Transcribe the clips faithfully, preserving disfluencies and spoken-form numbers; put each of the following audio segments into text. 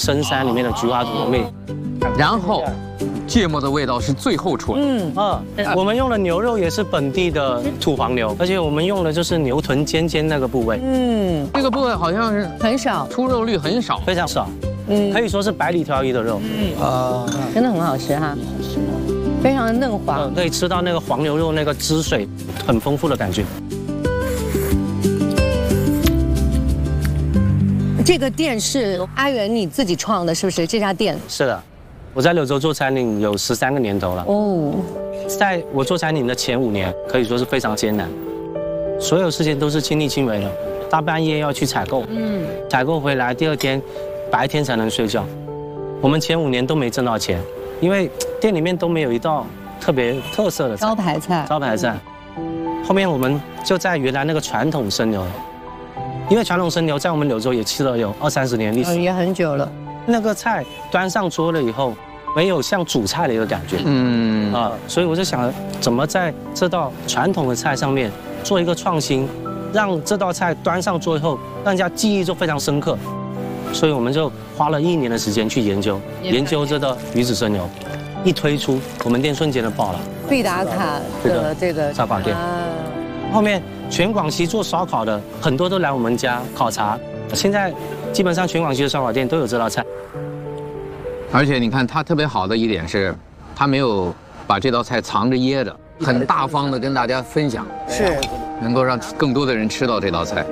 深山里面的菊花果味。 然后，芥末的味道是最后出来。 嗯啊，我们用的牛肉也是本地的土黄牛，而且我们用的就是牛臀尖尖那个部位。 嗯， 这个部位好像是很少， 出肉率很少， 非常少。 嗯， 可以说是百里挑一的肉。嗯啊， 真的很好吃哈，非常的嫩滑， 可以吃到那个黄牛肉那个汁水很丰富的感觉。 这个店是阿元你自己创的，是不是？这家店是的，我在柳州做餐饮有十三个年头了。哦，在我做餐饮的前五年，可以说是非常艰难，所有事情都是亲力亲为的。大半夜要去采购，嗯，采购回来第二天白天才能睡觉。我们前五年都没挣到钱，因为店里面都没有一道特别特色的招牌菜。 招牌菜。后面我们就在原来那个传统生牛。因为传统生牛在我们柳州也吃了有二三十年历史， 也很久了。 那个菜端上桌了以后，没有像主菜的一个感觉，嗯啊，所以我就想怎么在这道传统的菜上面做一个创新，让这道菜端上桌以后，让人家记忆就非常深刻。所以我们就花了一年的时间去研究研究这道鱼子生牛，一推出我们店瞬间就爆了， 必打卡的这个烧烤店。后面全广西做烧烤的很多都来我们家考察，现在基本上全广西的烧烤店都有这道菜。 而且你看它特别好的一点是，它没有把这道菜藏着掖着，很大方的跟大家分享， 是能够让更多的人吃到这道菜。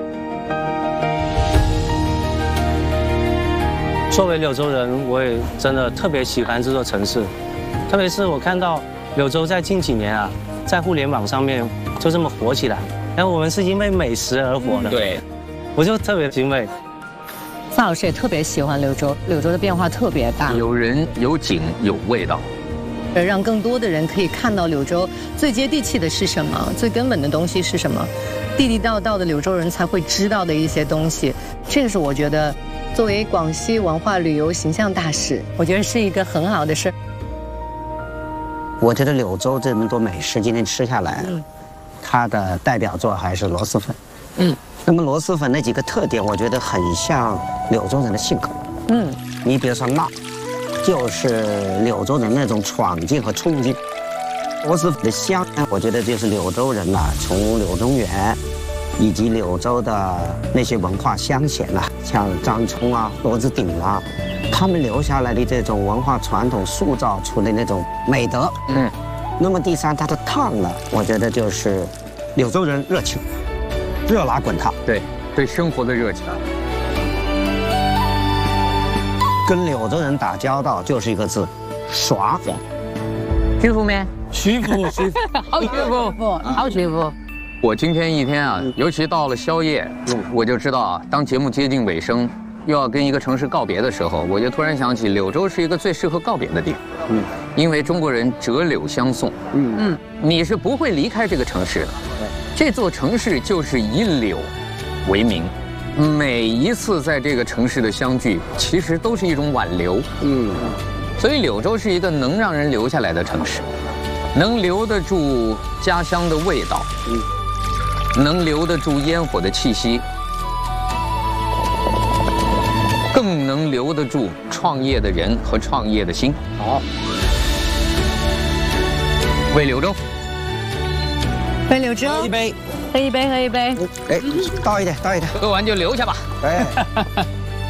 作为柳州人，我也真的特别喜欢这座城市，特别是我看到柳州在近几年啊，在互联网上面就这么火起来，然后我们是因为美食而火的， 对， 我就特别欣慰。 范老师也特别喜欢柳州，柳州的变化特别大， 有人有景有味道， 让更多的人可以看到柳州最接地气的是什么，最根本的东西是什么，地地道道的柳州人才会知道的一些东西。这个是我觉得作为广西文化旅游形象大使，我觉得是一个很好的事。 我觉得柳州这么多美食，今天吃下来，嗯、它的代表作还是螺蛳粉。嗯，那么螺蛳粉那几个特点，我觉得很像柳州人的性格。嗯，你比如说辣，就是柳州人那种闯劲和冲劲。螺蛳粉的香，我觉得就是柳州人呐、啊，从柳宗元以及柳州的那些文化乡贤呐、啊，像张冲啊、罗子鼎啊。他们留下来的这种文化传统塑造出的那种美德，嗯，那么第三，它的烫呢，我觉得就是柳州人热情，热辣滚烫， 对，对生活的热情。 跟柳州人打交道就是一个字，耍。 舒服没？ 舒服，舒服， 好舒服， 好舒服。 我今天一天啊，尤其到了宵夜，我就知道啊，当节目接近尾声。又要跟一个城市告别的时候，我就突然想起柳州是一个最适合告别的地方。嗯，因为中国人折柳相送。嗯嗯，你是不会离开这个城市的。这座城市就是以柳为名，每一次在这个城市的相聚，其实都是一种挽留。嗯，所以柳州是一个能让人留下来的城市，能留得住家乡的味道，嗯，能留得住烟火的气息。更能留得住创业的人和创业的心。好，为柳州， 为柳州， 喝一杯， 喝一杯，喝一杯。 哎，倒一点，倒一点， 喝完就留下吧。 哎。